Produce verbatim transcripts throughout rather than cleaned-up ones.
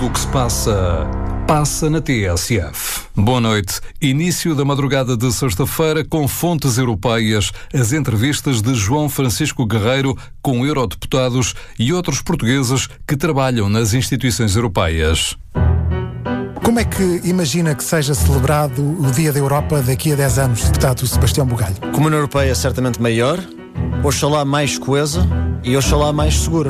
Tudo o que se passa, passa na T S F. Boa noite. Início da madrugada de sexta-feira com fontes europeias, as entrevistas de João Francisco Guerreiro com eurodeputados e outros portugueses que trabalham nas instituições europeias. Como é que imagina que seja celebrado o Dia da Europa daqui a dez anos, deputado Sebastião Bugalho? Com uma União Europeia certamente maior, oxalá mais coesa e oxalá mais segura.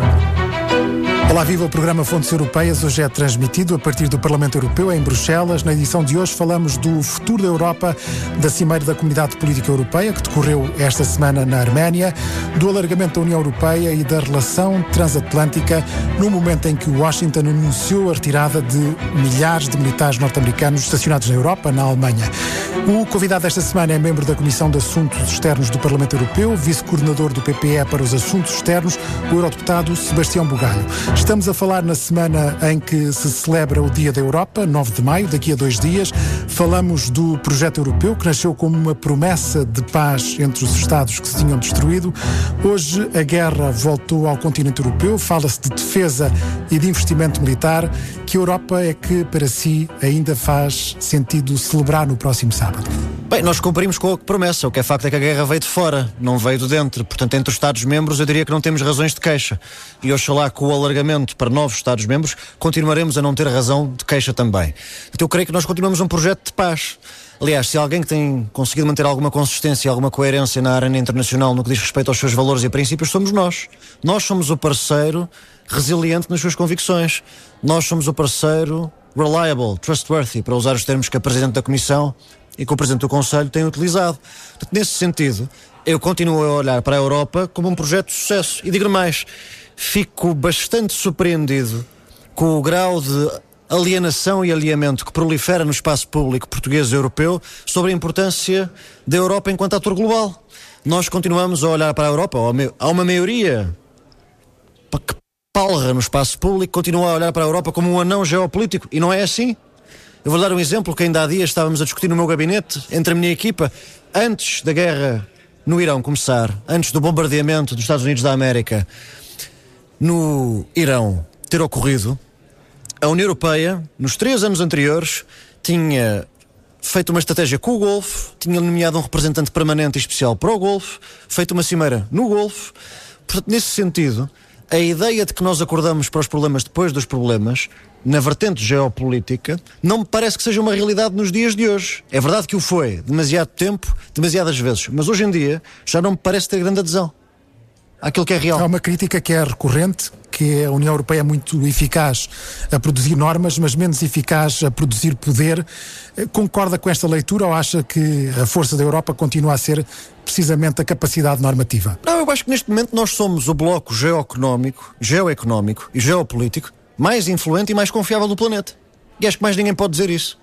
Olá, viva o programa Fontes Europeias. Hoje é transmitido a partir do Parlamento Europeu em Bruxelas. Na edição de hoje falamos do futuro da Europa, da Cimeira da Comunidade Política Europeia, que decorreu esta semana na Arménia, do alargamento da União Europeia e da relação transatlântica, no momento em que Washington anunciou a retirada de milhares de militares norte-americanos estacionados na Europa, na Alemanha. O convidado desta semana é membro da Comissão de Assuntos Externos do Parlamento Europeu, vice-coordenador do P P E para os Assuntos Externos, o eurodeputado Sebastião Bugalho. Estamos a falar na semana em que se celebra o Dia da Europa, nove de maio, daqui a dois dias. Falamos do projeto europeu, que nasceu como uma promessa de paz entre os Estados que se tinham destruído. Hoje a guerra voltou ao continente europeu, fala-se de defesa e de investimento militar. Que Europa é que, para si, ainda faz sentido celebrar no próximo sábado? Bem, nós cumprimos com a promessa. O que é facto é que a guerra veio de fora, não veio de dentro. Portanto, entre os Estados-membros eu diria que não temos razões de queixa. E oxalá com o alargamento para novos Estados-membros continuaremos a não ter razão de queixa também. Então eu creio que nós continuamos um projeto de paz. Aliás, se alguém que tem conseguido manter alguma consistência e alguma coerência na arena internacional no que diz respeito aos seus valores e princípios, somos nós. Nós somos o parceiro resiliente nas suas convicções. Nós somos o parceiro reliable, trustworthy, para usar os termos que a Presidente da Comissão e que o Presidente do Conselho têm utilizado. Portanto, nesse sentido, eu continuo a olhar para a Europa como um projeto de sucesso. E digo mais, fico bastante surpreendido com o grau de alienação e alinhamento que prolifera no espaço público português e europeu sobre a importância da Europa enquanto ator global. Nós continuamos a olhar para a Europa, há uma maioria que palra no espaço público, continua a olhar para a Europa como um anão geopolítico, e não é assim. Eu vou dar um exemplo que ainda há dias estávamos a discutir no meu gabinete, entre a minha equipa, antes da guerra no Irão começar, antes do bombardeamento dos Estados Unidos da América no Irão ter ocorrido. A União Europeia, nos três anos anteriores, tinha feito uma estratégia com o Golfo, tinha nomeado um representante permanente e especial para o Golfo, feito uma cimeira no Golfo. Portanto, nesse sentido, a ideia de que nós acordamos para os problemas depois dos problemas, na vertente geopolítica, não me parece que seja uma realidade nos dias de hoje. É verdade que o foi demasiado tempo, demasiadas vezes, mas hoje em dia já não me parece ter grande adesão àquilo que é real. Há uma crítica que é recorrente, que a União Europeia é muito eficaz a produzir normas, mas menos eficaz a produzir poder. Concorda com esta leitura ou acha que a força da Europa continua a ser precisamente a capacidade normativa? Não, eu acho que neste momento nós somos o bloco geoeconómico, geoeconómico e geopolítico mais influente e mais confiável do planeta. E acho que mais ninguém pode dizer isso.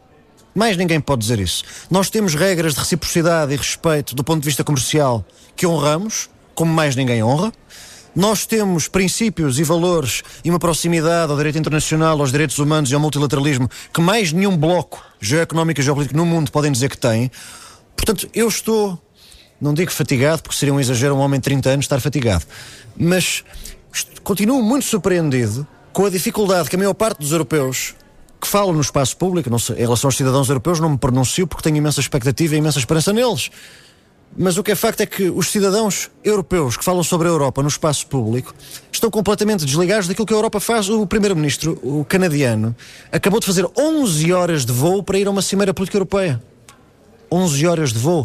Mais ninguém pode dizer isso. Nós temos regras de reciprocidade e respeito do ponto de vista comercial que honramos, como mais ninguém honra. Nós temos princípios e valores e uma proximidade ao direito internacional, aos direitos humanos e ao multilateralismo que mais nenhum bloco geoeconómico e geopolítico no mundo podem dizer que tem. Portanto, eu estou, não digo fatigado, porque seria um exagero um homem de trinta anos estar fatigado, mas continuo muito surpreendido com a dificuldade que a maior parte dos europeus que falam no espaço público, não sei, em relação aos cidadãos europeus, não me pronuncio porque tenho imensa expectativa e imensa esperança neles. Mas o que é facto é que os cidadãos europeus que falam sobre a Europa no espaço público estão completamente desligados daquilo que a Europa faz. O primeiro-ministro, o canadiano, acabou de fazer onze horas de voo para ir a uma cimeira política europeia. onze horas de voo.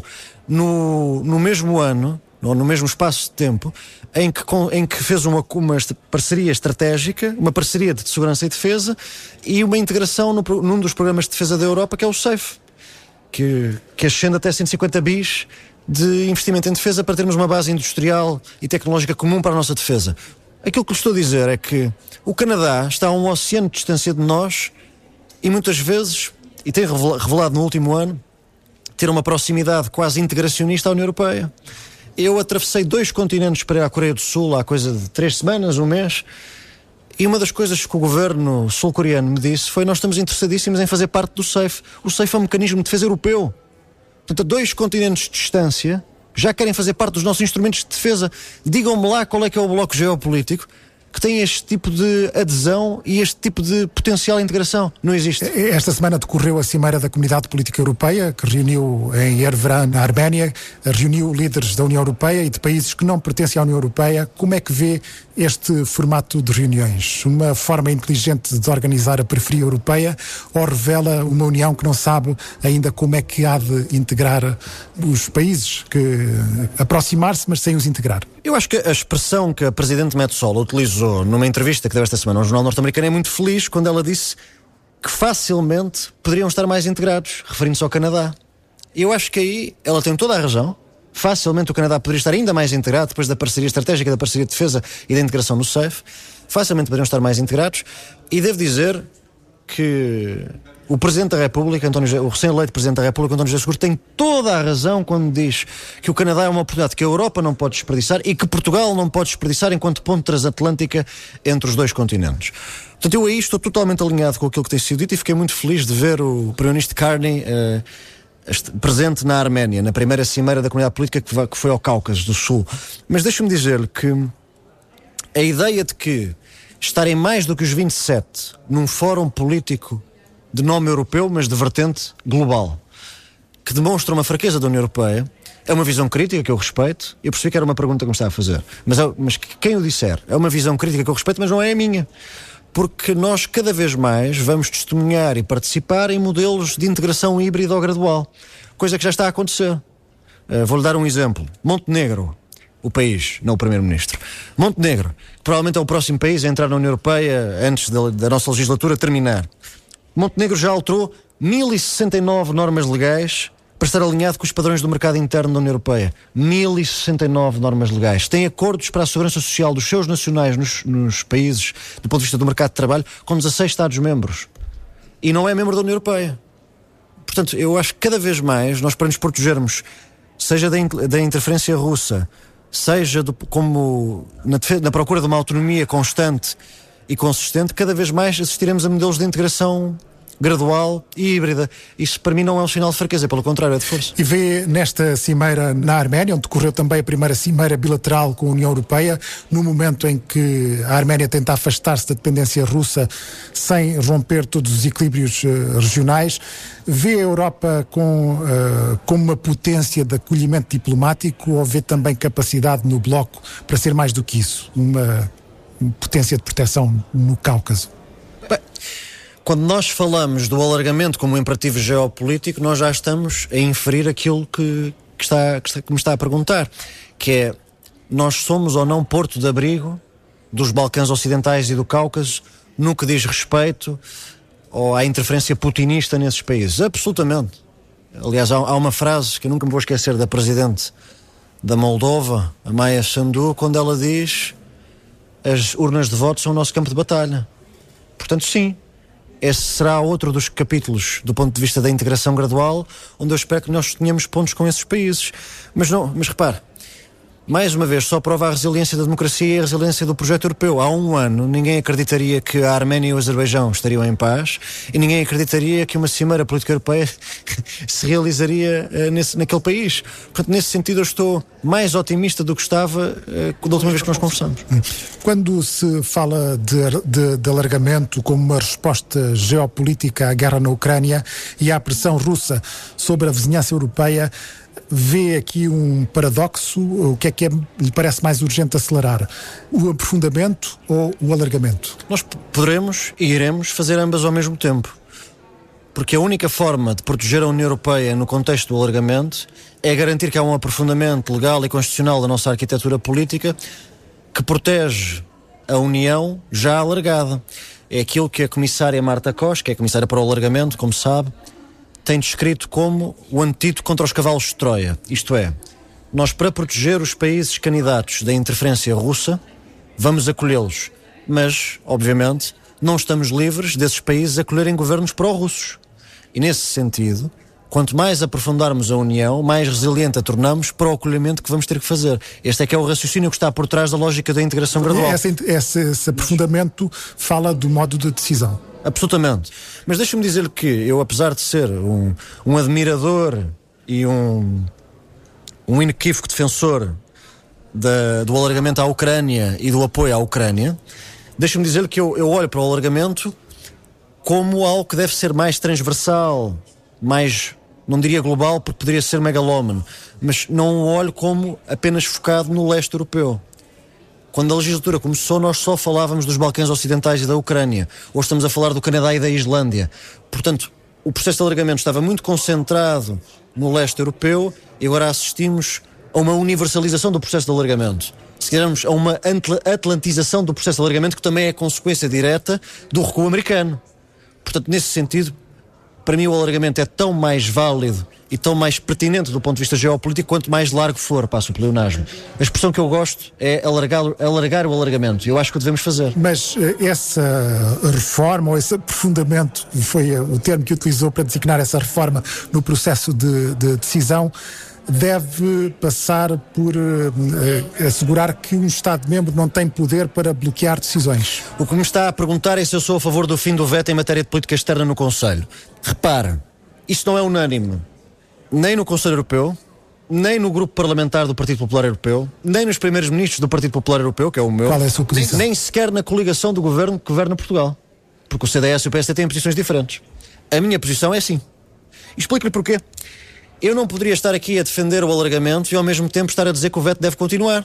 No, no mesmo ano, ou no mesmo espaço de tempo, em que, em que fez uma, uma parceria estratégica, uma parceria de segurança e defesa e uma integração no, num dos programas de defesa da Europa, que é o SAFE, que, que ascende até cento e cinquenta bis de investimento em defesa para termos uma base industrial e tecnológica comum para a nossa defesa. Aquilo que lhe estou a dizer é que o Canadá está a um oceano de distância de nós e muitas vezes, e tem revelado no último ano, ter uma proximidade quase integracionista à União Europeia. Eu atravessei dois continentes para ir à Coreia do Sul há coisa de três semanas, um mês, e uma das coisas que o governo sul-coreano me disse foi: nós estamos interessadíssimos em fazer parte do SAFE. O SAFE é um mecanismo de defesa europeu. Portanto, a dois continentes de distância, já querem fazer parte dos nossos instrumentos de defesa. Digam-me lá qual é que é o bloco geopolítico que tem este tipo de adesão e este tipo de potencial integração. Não existe. Esta semana decorreu a Cimeira da Comunidade Política Europeia, que reuniu em Yerevan, na Arménia, reuniu líderes da União Europeia e de países que não pertencem à União Europeia. Como é que vê este formato de reuniões? Uma forma inteligente de organizar a periferia europeia ou revela uma União que não sabe ainda como é que há de integrar os países, que aproximar-se, mas sem os integrar? Eu acho que a expressão que a Presidente Metsola utilizou numa entrevista que deu esta semana ao jornal norte-americano é muito feliz, quando ela disse que facilmente poderiam estar mais integrados, referindo-se ao Canadá. Eu acho que aí ela tem toda a razão. Facilmente o Canadá poderia estar ainda mais integrado depois da parceria estratégica, da parceria de defesa e da integração no SAFE. Facilmente poderiam estar mais integrados. E devo dizer que o Presidente da República, António, o recém-eleito Presidente da República, António José Seguro, tem toda a razão quando diz que o Canadá é uma oportunidade que a Europa não pode desperdiçar e que Portugal não pode desperdiçar enquanto ponte transatlântica entre os dois continentes. Portanto, eu aí estou totalmente alinhado com aquilo que tem sido dito e fiquei muito feliz de ver o Primeiro-Ministro Carney uh, presente na Arménia, na primeira cimeira da comunidade política que foi ao Cáucaso do Sul. Mas deixa-me dizer-lhe que a ideia de que estarem mais do que os vinte e sete num fórum político de nome europeu, mas de vertente global, que demonstra uma fraqueza da União Europeia, é uma visão crítica que eu respeito. Eu percebi que era uma pergunta que me estava a fazer, mas, é, mas quem o disser, é uma visão crítica que eu respeito, mas não é a minha, porque nós cada vez mais vamos testemunhar e participar em modelos de integração híbrida ou gradual, coisa que já está a acontecer. Uh, vou-lhe dar um exemplo. Montenegro, o país, não o Primeiro-Ministro. Montenegro, que provavelmente é o próximo país a entrar na União Europeia antes da, da nossa legislatura terminar. Montenegro já alterou mil e sessenta e nove normas legais para estar alinhado com os padrões do mercado interno da União Europeia. mil e sessenta e nove normas legais. Tem acordos para a segurança social dos seus nacionais nos, nos países, do ponto de vista do mercado de trabalho, com dezasseis Estados-membros. E não é membro da União Europeia. Portanto, eu acho que cada vez mais, nós para nos protegermos, seja da, da interferência russa, seja do, como na, na procura de uma autonomia constante e consistente, cada vez mais assistiremos a modelos de integração gradual e híbrida. Isso para mim não é um sinal de fraqueza, pelo contrário, é de força. E vê nesta cimeira na Arménia, onde decorreu também a primeira cimeira bilateral com a União Europeia, no momento em que a Arménia tenta afastar-se da dependência russa sem romper todos os equilíbrios uh, regionais, vê a Europa com, uh, como uma potência de acolhimento diplomático ou vê também capacidade no bloco para ser mais do que isso, uma potência de proteção no Cáucaso? Bem, quando nós falamos do alargamento como um imperativo geopolítico, nós já estamos a inferir aquilo que, que, está, que, está, que me está a perguntar, que é, nós somos ou não porto de abrigo dos Balcãs Ocidentais e do Cáucaso no que diz respeito ou à interferência putinista nesses países? Absolutamente. Aliás, há, há uma frase que eu nunca me vou esquecer da Presidente da Moldova, a Maia Sandu, quando ela diz: as urnas de voto são o nosso campo de batalha. Portanto, sim, esse será outro dos capítulos do ponto de vista da integração gradual, onde eu espero que nós tenhamos pontos com esses países. Mas não, mas repare, mais uma vez, só prova a resiliência da democracia e a resiliência do projeto europeu. Há um ano ninguém acreditaria que a Arménia e o Azerbaijão estariam em paz e ninguém acreditaria que uma cimeira política europeia se realizaria uh, nesse, naquele país. Portanto, nesse sentido eu estou mais otimista do que estava uh, da última vez que nós conversamos. Quando se fala de, de, de alargamento como uma resposta geopolítica à guerra na Ucrânia e à pressão russa sobre a vizinhança europeia, vê aqui um paradoxo? O que é que é, lhe parece mais urgente acelerar? O aprofundamento ou o alargamento? Nós poderemos e iremos fazer ambas ao mesmo tempo. Porque a única forma de proteger a União Europeia no contexto do alargamento é garantir que há um aprofundamento legal e constitucional da nossa arquitetura política que protege a União já alargada. É aquilo que a comissária Marta Koch, que é a comissária para o alargamento, como sabe, tem descrito como o antídoto contra os cavalos de Troia. Isto é, nós para proteger os países candidatos da interferência russa, vamos acolhê-los. Mas, obviamente, não estamos livres desses países acolherem governos pró-russos. E nesse sentido, quanto mais aprofundarmos a União, mais resiliente a tornamos para o acolhimento que vamos ter que fazer. Este é que é o raciocínio que está por trás da lógica da integração gradual. Esse, esse, esse aprofundamento fala do modo de decisão. Absolutamente. Mas deixa-me dizer que eu, apesar de ser um, um admirador e um, um inequívoco defensor da, do alargamento à Ucrânia e do apoio à Ucrânia, deixa-me dizer que eu, eu olho para o alargamento como algo que deve ser mais transversal, mais, não diria global, porque poderia ser megalómano, mas não o olho como apenas focado no leste europeu. Quando a legislatura começou, nós só falávamos dos Balcãs Ocidentais e da Ucrânia. Hoje estamos a falar do Canadá e da Islândia. Portanto, o processo de alargamento estava muito concentrado no leste europeu e agora assistimos a uma universalização do processo de alargamento. Se quisermos, a uma atlantização do processo de alargamento, que também é consequência direta do recuo americano. Portanto, nesse sentido, para mim o alargamento é tão mais válido e tão mais pertinente do ponto de vista geopolítico quanto mais largo for, passo o pleonasmo. A expressão que eu gosto é alargar, alargar o alargamento. Eu acho que o devemos fazer. Mas essa reforma, ou esse aprofundamento, foi o termo que utilizou para designar essa reforma no processo de, de decisão, deve passar por uh, assegurar que um Estado-membro não tem poder para bloquear decisões. O que me está a perguntar é se eu sou a favor do fim do veto em matéria de política externa no Conselho. Repara, isso não é unânime, nem no Conselho Europeu, nem no grupo parlamentar do Partido Popular Europeu, nem nos primeiros ministros do Partido Popular Europeu, que é o meu. Qual é a sua posição? Nem, nem sequer na coligação do governo que governa Portugal. Porque o C D S e o P S D têm posições diferentes. A minha posição é sim. Explico-lhe porquê. Eu não poderia estar aqui a defender o alargamento e ao mesmo tempo estar a dizer que o veto deve continuar.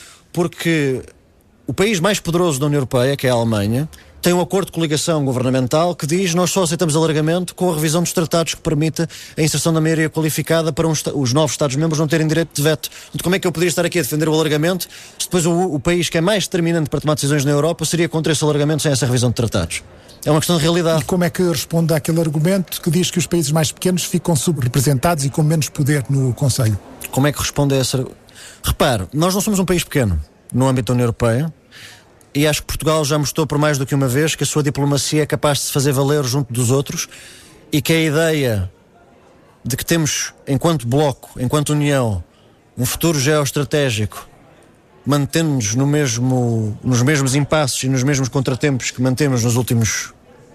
Porque o país mais poderoso da União Europeia, que é a Alemanha, tem um acordo de coligação governamental que diz: nós só aceitamos alargamento com a revisão dos tratados que permita a inserção da maioria qualificada para um, os novos Estados-membros não terem direito de veto. Então, como é que eu poderia estar aqui a defender o alargamento se depois o, o país que é mais determinante para tomar decisões na Europa seria contra esse alargamento sem essa revisão de tratados? É uma questão de realidade. E como é que responde àquele argumento que diz que os países mais pequenos ficam subrepresentados e com menos poder no Conselho? Como é que responde a essa... Repare, nós não somos um país pequeno no âmbito da União Europeia e acho que Portugal já mostrou por mais do que uma vez que a sua diplomacia é capaz de se fazer valer junto dos outros e que a ideia de que temos, enquanto bloco, enquanto União, um futuro geoestratégico mantendo-nos no mesmo, nos mesmos impasses e nos mesmos contratempos que mantemos nos últimos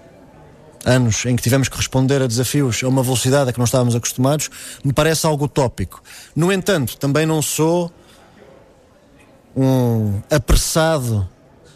anos, em que tivemos que responder a desafios a uma velocidade a que não estávamos acostumados, me parece algo utópico. No entanto, também não sou um apressado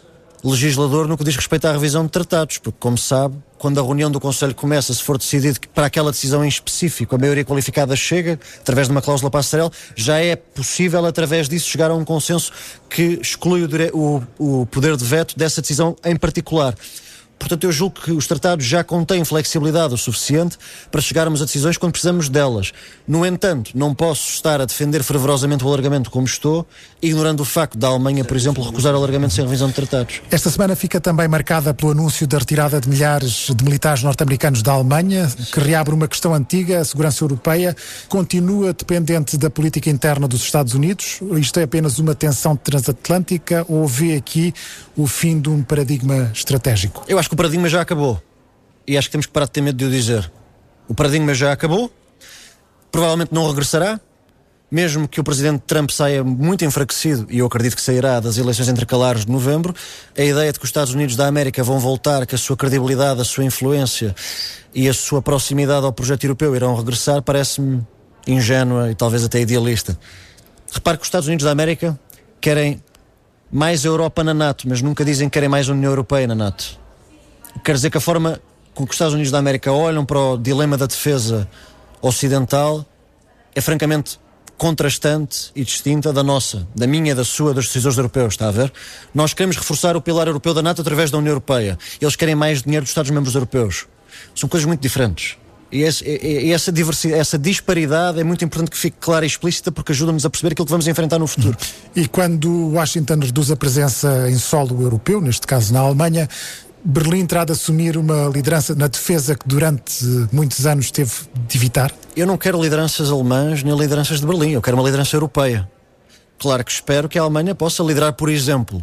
legislador no que diz respeito à revisão de tratados, porque, como sabe, quando a reunião do Conselho começa, se for decidido que para aquela decisão em específico a maioria qualificada chega, através de uma cláusula passarela, já é possível, através disso, chegar a um consenso que exclui o, dire... o, o poder de veto dessa decisão em particular. Portanto, eu julgo que os tratados já contêm flexibilidade o suficiente para chegarmos a decisões quando precisamos delas. No entanto, não posso estar a defender fervorosamente o alargamento como estou, ignorando o facto da Alemanha, por exemplo, recusar o alargamento sem revisão de tratados. Esta semana fica também marcada pelo anúncio da retirada de milhares de militares norte-americanos da Alemanha, que reabre uma questão antiga. A segurança europeia continua dependente da política interna dos Estados Unidos? Isto é apenas uma tensão transatlântica ou vê aqui o fim de um paradigma estratégico? Eu acho que o paradigma já acabou. E acho que temos que parar de ter medo de o dizer. O paradigma já acabou. Provavelmente não regressará. Mesmo que o presidente Trump saia muito enfraquecido, e eu acredito que sairá das eleições intercalares de novembro, a ideia de que os Estados Unidos da América vão voltar, que a sua credibilidade, a sua influência e a sua proximidade ao projeto europeu irão regressar, parece-me ingênua e talvez até idealista. Repare que os Estados Unidos da América querem mais Europa na NATO, mas nunca dizem que querem mais União Europeia na NATO. Quer dizer que a forma com que os Estados Unidos da América olham para o dilema da defesa ocidental é francamente contrastante e distinta da nossa, da minha, da sua, dos decisores europeus, está a ver? Nós queremos reforçar o pilar europeu da NATO através da União Europeia. Eles querem mais dinheiro dos Estados-membros europeus. São coisas muito diferentes. E, esse, e essa, diversidade, essa disparidade é muito importante que fique clara e explícita, porque ajuda-nos a perceber aquilo que vamos enfrentar no futuro. E quando Washington reduz a presença em solo europeu, neste caso na Alemanha, Berlim terá de assumir uma liderança na defesa que durante muitos anos teve de evitar? Eu não quero lideranças alemãs nem lideranças de Berlim, eu quero uma liderança europeia. Claro que espero que a Alemanha possa liderar, por exemplo,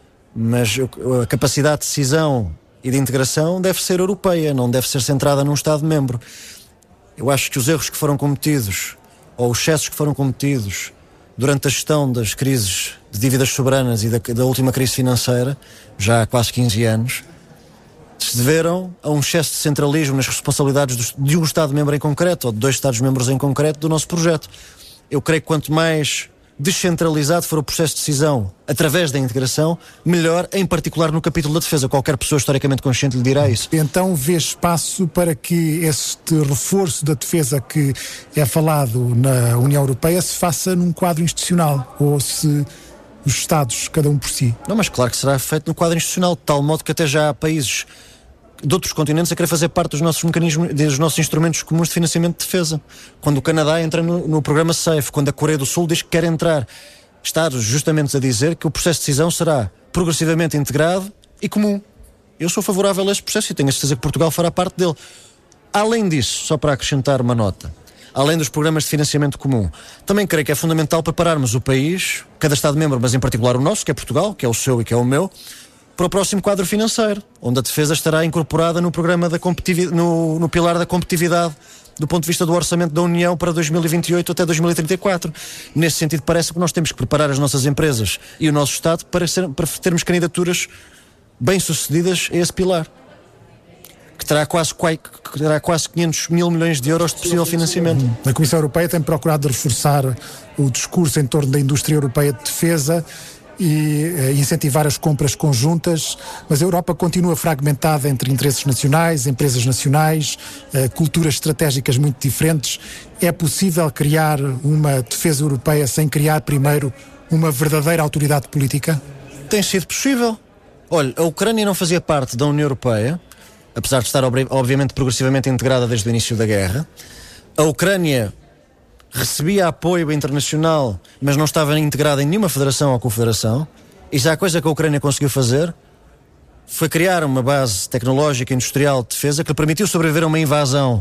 mas a capacidade de decisão e de integração deve ser europeia, não deve ser centrada num Estado-membro. Eu acho que os erros que foram cometidos, ou os excessos que foram cometidos durante a gestão das crises de dívidas soberanas e da, da última crise financeira, já há quase quinze anos, se deveram a um excesso de centralismo nas responsabilidades dos, de um Estado-membro em concreto, ou de dois Estados-membros em concreto, do nosso projeto. Eu creio que quanto mais descentralizado for o processo de decisão através da integração, melhor, em particular no capítulo da defesa. Qualquer pessoa historicamente consciente lhe dirá isso. Então vê espaço para que este reforço da defesa que é falado na União Europeia se faça num quadro institucional, ou se os Estados, cada um por si? Não, mas claro que será feito no quadro institucional, de tal modo que até já há países de outros continentes a querer fazer parte dos nossos mecanismos, dos nossos instrumentos comuns de financiamento de defesa. Quando o Canadá entra no, no programa SAFE, quando a Coreia do Sul diz que quer entrar, Estados justamente a dizer que o processo de decisão será progressivamente integrado e comum. Eu sou favorável a esse processo e tenho a certeza que Portugal fará parte dele. Além disso, só para acrescentar uma nota, além dos programas de financiamento comum, também creio que é fundamental prepararmos o país, cada Estado-membro, mas em particular o nosso, que é Portugal, que é o seu e que é o meu, para o próximo quadro financeiro, onde a defesa estará incorporada no programa da competitividade, no, no pilar da competitividade do ponto de vista do orçamento da União para dois mil e vinte e oito até dois mil e trinta e quatro. Nesse sentido, parece que nós temos que preparar as nossas empresas e o nosso Estado para, ser, para termos candidaturas bem-sucedidas a esse pilar, que terá quase, que terá quase quinhentos mil milhões de euros de possível financiamento. A Comissão Europeia tem procurado reforçar o discurso em torno da indústria europeia de defesa e uh, incentivar as compras conjuntas, mas a Europa continua fragmentada entre interesses nacionais, empresas nacionais, uh, culturas estratégicas muito diferentes. É possível criar uma defesa europeia sem criar primeiro uma verdadeira autoridade política? Tem sido possível. Olha, a Ucrânia não fazia parte da União Europeia, apesar de estar obviamente progressivamente integrada desde o início da guerra. A Ucrânia recebia apoio internacional, mas não estava integrada em nenhuma federação ou confederação. E já a coisa que a Ucrânia conseguiu fazer foi criar uma base tecnológica e industrial de defesa que lhe permitiu sobreviver a uma invasão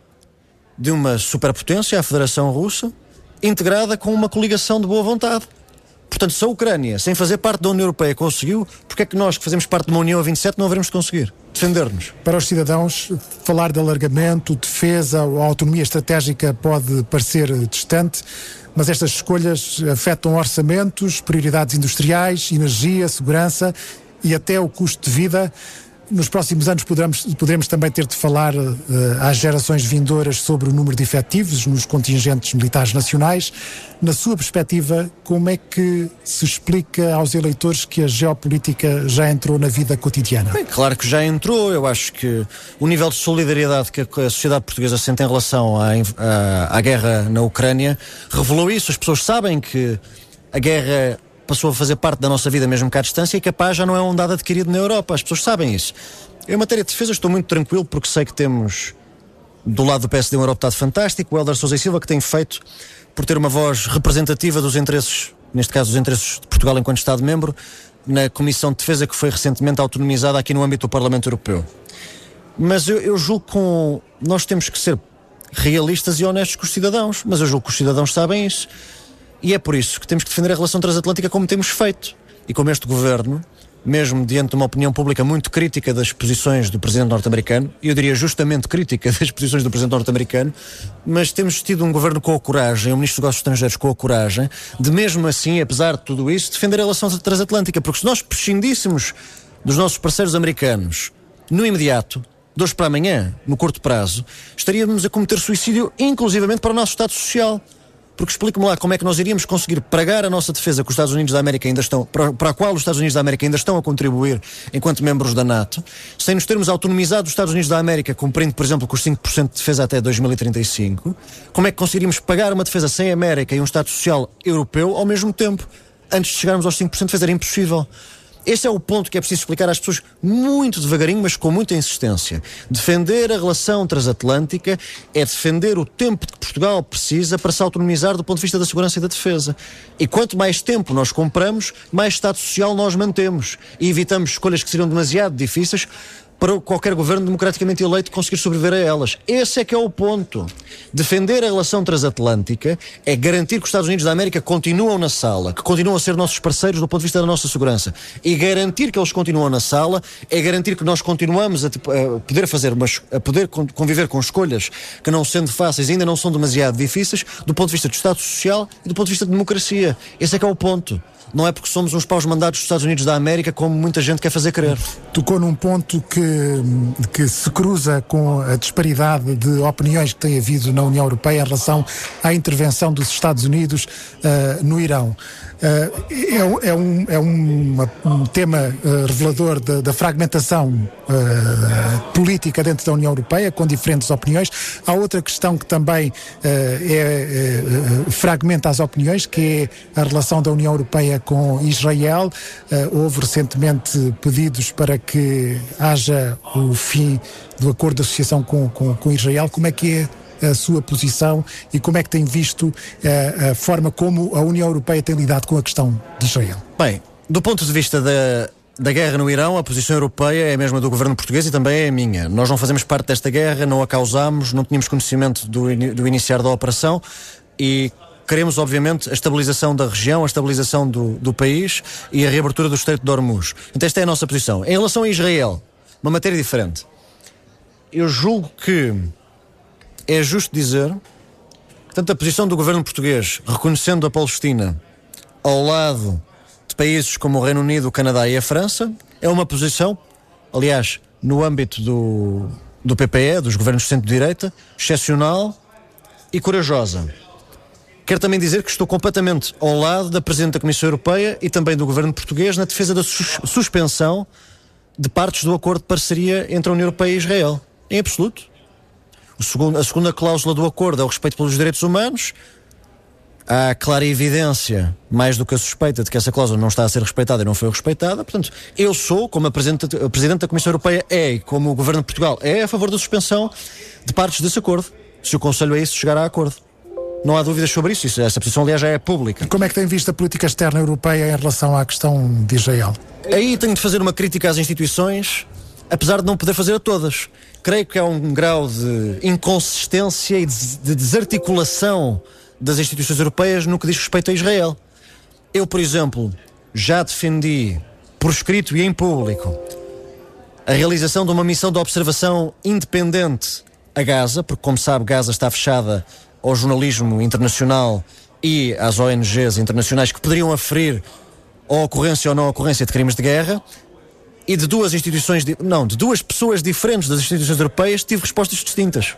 de uma superpotência, a Federação Russa, integrada com uma coligação de boa vontade. Portanto, se a Ucrânia, sem fazer parte da União Europeia, conseguiu, porque é que nós, que fazemos parte de uma União a vinte e sete, não haveremos de conseguir defender-nos? Para os cidadãos, falar de alargamento, defesa ou autonomia estratégica pode parecer distante, mas estas escolhas afetam orçamentos, prioridades industriais, energia, segurança e até o custo de vida. Nos próximos anos poderemos, poderemos também ter de falar uh, às gerações vindouras sobre o número de efetivos nos contingentes militares nacionais. Na sua perspectiva, como é que se explica aos eleitores que a geopolítica já entrou na vida cotidiana? Bem, claro que já entrou. Eu acho que o nível de solidariedade que a sociedade portuguesa sente em relação à, à, à guerra na Ucrânia revelou isso. As pessoas sabem que a guerra passou a fazer parte da nossa vida mesmo cá à distância e que a paz já não é um dado adquirido na Europa. As pessoas sabem isso. Eu, em matéria de defesa, estou muito tranquilo porque sei que temos do lado do P S D um eurodeputado fantástico, o Hélder Sousa e Silva, que tem feito por ter uma voz representativa dos interesses, neste caso dos interesses de Portugal enquanto Estado-membro, na Comissão de Defesa que foi recentemente autonomizada aqui no âmbito do Parlamento Europeu. Mas eu, eu julgo que nós temos que ser realistas e honestos com os cidadãos, mas eu julgo que os cidadãos sabem isso. E é por isso que temos que defender a relação transatlântica como temos feito. E como este governo, mesmo diante de uma opinião pública muito crítica das posições do presidente norte-americano, e eu diria justamente crítica das posições do presidente norte-americano, mas temos tido um governo com a coragem, um ministro dos Negócios Estrangeiros com a coragem, de mesmo assim, apesar de tudo isso, defender a relação transatlântica. Porque se nós prescindíssemos dos nossos parceiros americanos no imediato, de hoje para amanhã, no curto prazo, estaríamos a cometer suicídio, inclusivamente para o nosso Estado Social. Porque explique-me lá como é que nós iríamos conseguir pagar a nossa defesa que os Estados Unidos da América ainda estão, para, para a qual os Estados Unidos da América ainda estão a contribuir enquanto membros da NATO, sem nos termos autonomizado os Estados Unidos da América, cumprindo, por exemplo, com os cinco por cento de defesa até dois mil e trinta e cinco, como é que conseguiríamos pagar uma defesa sem América e um Estado Social europeu ao mesmo tempo? Antes de chegarmos aos cinco por cento de defesa era impossível. Esse é o ponto que é preciso explicar às pessoas muito devagarinho, mas com muita insistência. Defender a relação transatlântica é defender o tempo que Portugal precisa para se autonomizar do ponto de vista da segurança e da defesa. E quanto mais tempo nós compramos, mais Estado Social nós mantemos. E evitamos escolhas que seriam demasiado difíceis para qualquer governo democraticamente eleito conseguir sobreviver a elas. Esse é que é o ponto. Defender a relação transatlântica é garantir que os Estados Unidos da América continuam na sala, que continuam a ser nossos parceiros do ponto de vista da nossa segurança. E garantir que eles continuam na sala é garantir que nós continuamos a, a poder fazer, mas a poder conviver com escolhas que, não sendo fáceis, ainda não são demasiado difíceis, do ponto de vista do Estado Social e do ponto de vista da democracia. Esse é que é o ponto. não é porque somos uns paus-mandados dos Estados Unidos da América, como muita gente quer fazer crer. Tocou num ponto que, que se cruza com a disparidade de opiniões que tem havido na União Europeia em relação à intervenção dos Estados Unidos uh, no Irão. Uh, é, é, um, é uma, um tema uh, revelador da, da fragmentação uh, política dentro da União Europeia, com diferentes opiniões. Há outra questão que também uh, é, uh, fragmenta as opiniões, que é a relação da União Europeia com Israel. Uh, houve recentemente pedidos para que haja o fim do acordo de associação com, com, com Israel. Como é que é a sua posição e como é que tem visto uh, a forma como a União Europeia tem lidado com a questão de Israel? Bem, do ponto de vista da, da guerra no Irão, a posição europeia é a mesma do governo português e também é a minha. Nós não fazemos parte desta guerra, não a causámos, não tínhamos conhecimento do, do iniciar da operação e queremos, obviamente, a estabilização da região, a estabilização do, do país e a reabertura do Estreito de Hormuz. Então esta é a nossa posição. Em relação a Israel, uma matéria diferente. Eu julgo que é justo dizer que tanto a posição do governo português, reconhecendo a Palestina ao lado de países como o Reino Unido, o Canadá e a França, é uma posição, aliás, no âmbito do, do P P E, dos governos de centro-direita, excepcional e corajosa. Quero também dizer que estou completamente ao lado da Presidente da Comissão Europeia e também do governo português na defesa da sus- suspensão de partes do acordo de parceria entre a União Europeia e Israel. Em absoluto. O segundo, a segunda cláusula do acordo é o respeito pelos direitos humanos. Há clara evidência, mais do que a suspeita, de que essa cláusula não está a ser respeitada e não foi respeitada. Portanto, eu sou, como a Presidente, a Presidente da Comissão Europeia é, e como o Governo de Portugal é, a favor da suspensão de partes desse acordo, se o Conselho é isso chegar a acordo. Não há dúvidas sobre isso. isso essa posição, aliás, já é pública. Como é que tem visto a política externa europeia em relação à questão de Israel? Aí tenho de fazer uma crítica às instituições, apesar de não poder fazer a todas. Creio que há um grau de inconsistência e de desarticulação das instituições europeias no que diz respeito a Israel. Eu, por exemplo, já defendi, por escrito e em público, a realização de uma missão de observação independente a Gaza, porque, como sabe, Gaza está fechada ao jornalismo internacional e às O N Gs internacionais que poderiam aferir a ocorrência ou não ocorrência de crimes de guerra. E de duas instituições, não, de duas pessoas diferentes das instituições europeias, tive respostas distintas.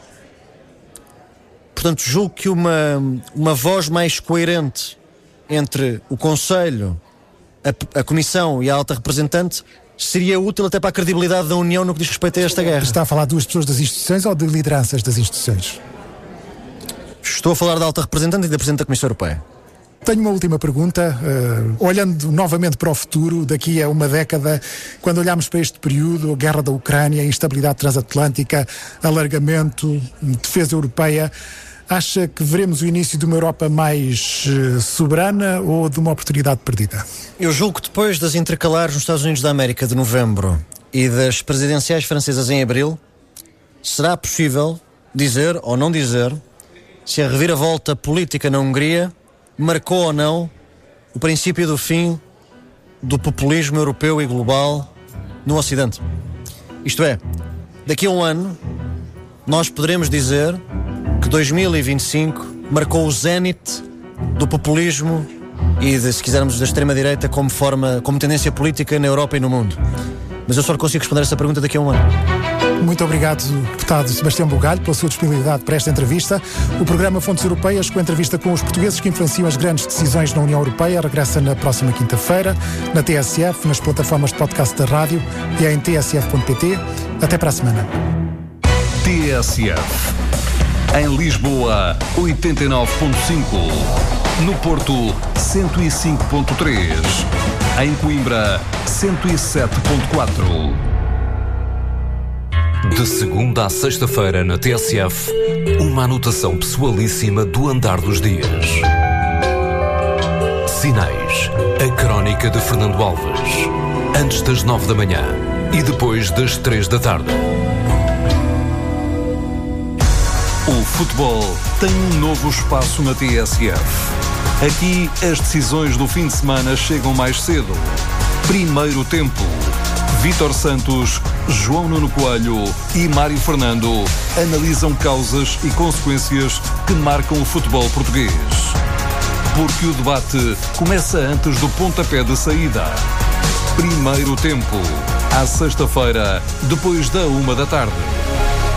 Portanto, julgo que uma, uma voz mais coerente entre o Conselho, a, a Comissão e a Alta Representante seria útil até para a credibilidade da União no que diz respeito a esta guerra. Está a falar de duas pessoas das instituições ou de lideranças das instituições? Estou a falar da Alta Representante e da Presidente da Comissão Europeia. Tenho uma última pergunta, uh, olhando novamente para o futuro, daqui a uma década, quando olhamos para este período, a guerra da Ucrânia, instabilidade transatlântica, alargamento, defesa europeia, acha que veremos o início de uma Europa mais uh, soberana ou de uma oportunidade perdida? Eu julgo que depois das intercalares nos Estados Unidos da América de novembro e das presidenciais francesas em abril, será possível dizer ou não dizer se a reviravolta política na Hungria marcou ou não o princípio do fim do populismo europeu e global no Ocidente. Isto é, daqui a um ano nós poderemos dizer que dois mil e vinte e cinco marcou o zénite do populismo e, de, se quisermos, da extrema-direita como forma, como tendência política na Europa e no mundo. Mas eu só consigo responder essa pergunta daqui a um ano. Muito obrigado, deputado Sebastião Bugalho, pela sua disponibilidade para esta entrevista. O programa Fontes Europeias, com a entrevista com os portugueses que influenciam as grandes decisões na União Europeia, regressa na próxima quinta-feira, na T S F, nas plataformas de podcast da rádio e em t s f ponto p t. Até para a semana. T S F. Em Lisboa, oitenta e nove ponto cinco. No Porto, cento e cinco ponto três. Em Coimbra, cento e sete ponto quatro. De segunda a sexta-feira na T S F, uma anotação pessoalíssima do andar dos dias. Sinais, a crónica de Fernando Alves. Antes das nove da manhã e depois das três da tarde. O futebol tem um novo espaço na T S F. Aqui, as decisões do fim de semana chegam mais cedo. Primeiro tempo. Vítor Santos, João Nuno Coelho e Mário Fernando analisam causas e consequências que marcam o futebol português. Porque o debate começa antes do pontapé de saída. Primeiro tempo, à sexta-feira, depois da uma da tarde.